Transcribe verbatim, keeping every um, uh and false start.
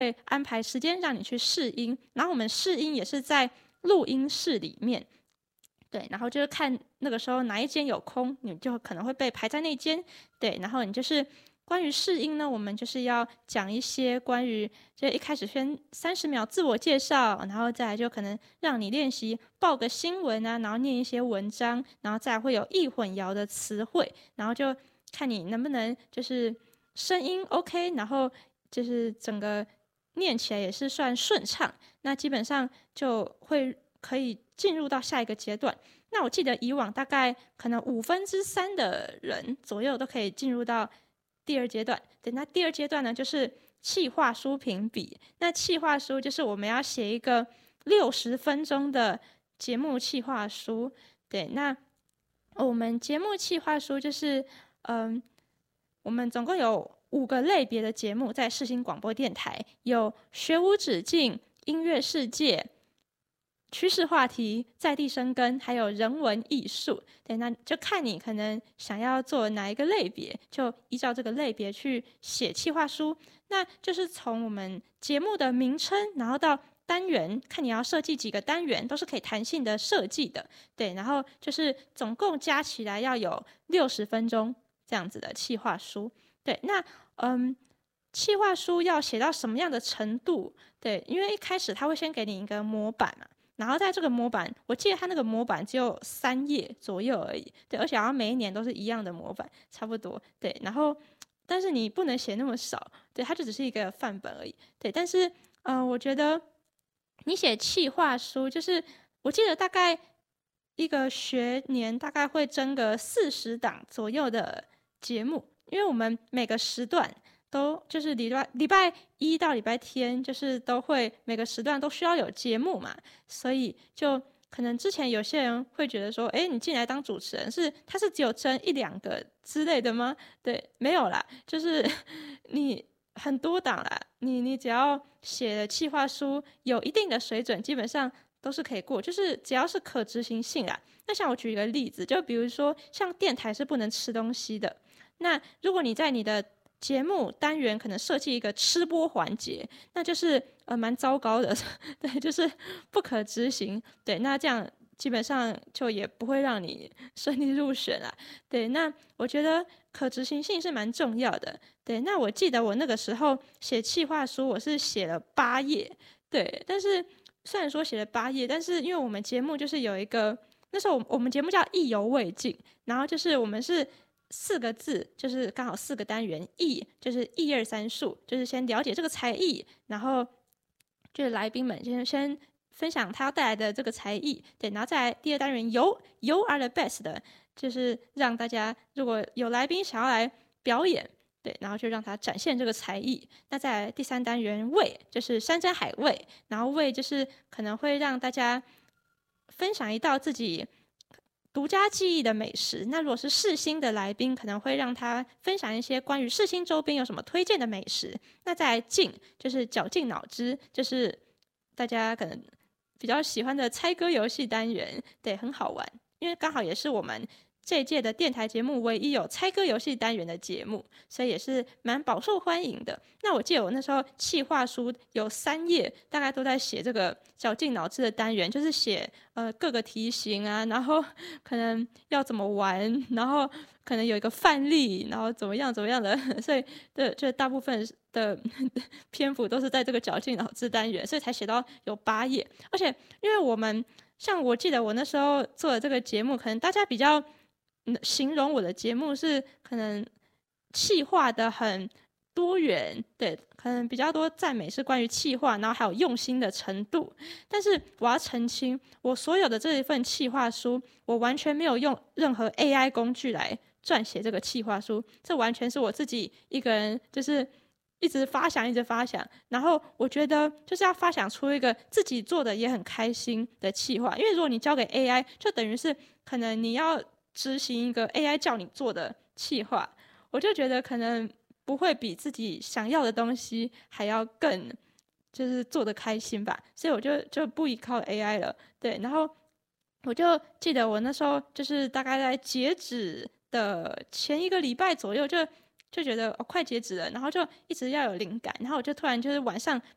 会安排时间让你去试音，然后我们试音也是在录音室里面。对，然后就是看那个时候哪一间有空，你就可能会被排在那间。对，然后你就是关于试音呢，我们就是要讲一些关于，就一开始先三十秒自我介绍，然后再来就可能让你练习报个新闻啊，然后念一些文章，然后再来会有易混淆的词汇，然后就看你能不能就是声音 OK， 然后就是整个念起来也是算顺畅，那基本上就会可以进入到下一个阶段。那我记得以往大概可能五分之三的人左右都可以进入到第二阶段。对，那第二阶段呢，就是企划书评比。那企划书就是我们要写一个六十分钟的节目企划书。对，那我们节目企划书就是，嗯，我们总共有五个类别的节目在世新广播电台，有学无止境、音乐世界、趋势话题、在地生根，还有人文艺术。对，那就看你可能想要做哪一个类别，就依照这个类别去写企划书。那就是从我们节目的名称，然后到单元，看你要设计几个单元，都是可以弹性的设计的。对，然后就是总共加起来要有六十分钟这样子的企划书。对，那嗯。企划书要写到什么样的程度？对，因为一开始他会先给你一个模板嘛，然后在这个模板，我记得他那个模板只有三页左右而已。对，而且好像每一年都是一样的模板，差不多。对，然后但是你不能写那么少，对，它就只是一个范本而已。对，但是呃，我觉得你写企划书，就是我记得大概一个学年大概会征个四十档左右的节目，因为我们每个时段。都就是礼拜礼拜一到礼拜天，就是都会每个时段都需要有节目嘛，所以就可能之前有些人会觉得说，哎，你进来当主持人是他是只有争一两个之类的吗？对，没有啦，就是你很多档啦，你你只要写的企划书有一定的水准，基本上都是可以过，就是只要是可执行性啦。那像我举一个例子，就比如说像电台是不能吃东西的，那如果你在你的节目单元可能设计一个吃播环节，那就是呃蛮糟糕的，对，就是不可执行。对，那这样基本上就也不会让你顺利入选啦。对，那我觉得可执行性是蛮重要的。对，那我记得我那个时候写企划书，我是写了八页。对，但是虽然说写了八页，但是因为我们节目就是有一个那时候我们节目叫意犹未尽，然后就是我们是。四个字就是刚好四个单元，艺就是一二三数，就是先了解这个才艺，然后就是来宾们先先分享他要带来的这个才艺，对，然后再来第二单元游游 are the best 的，就是让大家如果有来宾想要来表演，对，然后就让他展现这个才艺。那在第三单元味就是山珍海味，然后味就是可能会让大家分享一道自己。独家记忆的美食，那如果是世新的来宾，可能会让他分享一些关于世新周边有什么推荐的美食。那再来进就是绞尽脑汁，就是大家可能比较喜欢的猜歌游戏单元，对，很好玩，因为刚好也是我们这一届的电台节目唯一有猜歌游戏单元的节目，所以也是蛮饱受欢迎的。那我记得我那时候企划书有三页，大概都在写这个绞尽脑汁的单元，就是写呃各个题型啊，然后可能要怎么玩，然后可能有一个范例，然后怎么样怎么样的，所以对，就大部分的篇幅都是在这个绞尽脑汁单元，所以才写到有八页。而且因为我们像我记得我那时候做的这个节目，可能大家比较。形容我的节目是可能企划的很多元，对，可能比较多赞美是关于企划，然后还有用心的程度。但是我要澄清，我所有的这一份企划书，我完全没有用任何 A I 工具来撰写这个企划书，这完全是我自己一个人就是一直发想，一直发想。然后我觉得就是要发想出一个自己做的也很开心的企划，因为如果你交给 A I， 就等于是可能你要。执行一个 A I 叫你做的企划，我就觉得可能不会比自己想要的东西还要更就是做得开心吧，所以我就就不依靠 A I 了。对，然后我就记得我那时候就是大概在截止的前一个礼拜左右就。就觉得哦，快截止了，然后就一直要有灵感，然后我就突然就是晚上